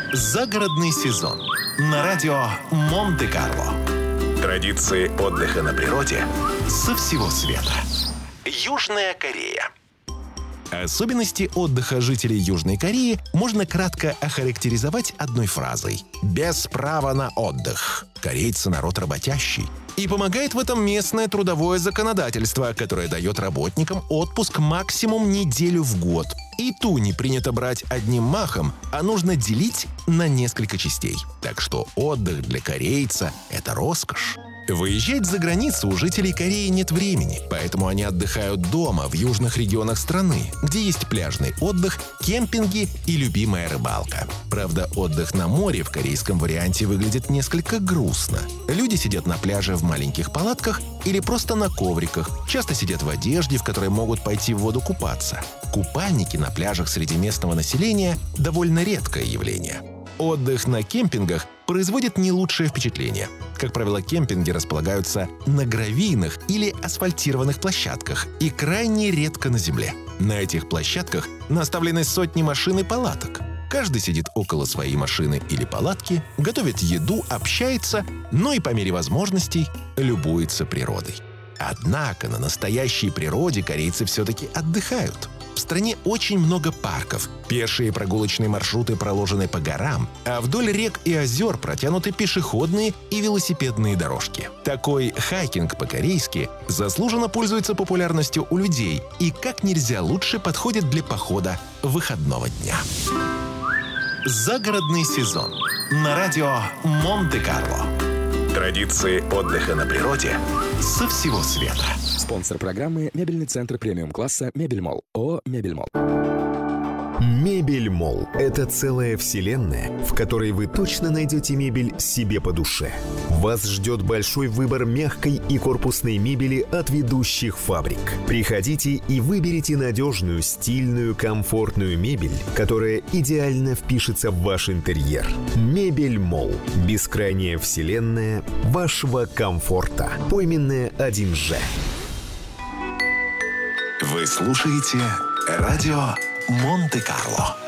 Загородный сезон на радио Монте-Карло. Традиции отдыха на природе со всего света. Южная Корея. Особенности отдыха жителей Южной Кореи можно кратко охарактеризовать одной фразой: «Без права на отдых». Корейцы — народ работящий. И помогает в этом местное трудовое законодательство, которое дает работникам отпуск максимум неделю в год. И ту не принято брать одним махом, а нужно делить на несколько частей. Так что отдых для корейца — это роскошь. Выезжать за границу у жителей Кореи нет времени, поэтому они отдыхают дома, в южных регионах страны, где есть пляжный отдых, кемпинги и любимая рыбалка. Правда, отдых на море в корейском варианте выглядит несколько грустно. Люди сидят на пляже в маленьких палатках или просто на ковриках, часто сидят в одежде, в которой могут пойти в воду купаться. Купальники на пляжах среди местного населения – довольно редкое явление. Отдых на кемпингах производит не лучшее впечатление. Как правило, кемпинги располагаются на гравийных или асфальтированных площадках и крайне редко на земле. На этих площадках наставлены сотни машин и палаток. Каждый сидит около своей машины или палатки, готовит еду, общается, но и по мере возможностей любуется природой. Однако на настоящей природе корейцы все-таки отдыхают. В стране очень много парков, пешие прогулочные маршруты проложены по горам, а вдоль рек и озер протянуты пешеходные и велосипедные дорожки. Такой хайкинг по-корейски заслуженно пользуется популярностью у людей и как нельзя лучше подходит для похода выходного дня. Загородный сезон на радио Монте-Карло. Традиции отдыха на природе со всего света. Спонсор программы — мебельный центр премиум-класса «Мебельмолл». ООО «Мебельмолл». Мебельмолл – это целая вселенная, в которой вы точно найдете мебель себе по душе. Вас ждет большой выбор мягкой и корпусной мебели от ведущих фабрик. Приходите и выберите надежную, стильную, комфортную мебель, которая идеально впишется в ваш интерьер. Мебельмолл – бескрайняя вселенная вашего комфорта. Пойменная 1Ж. Вы слушаете радио Монте-Карло.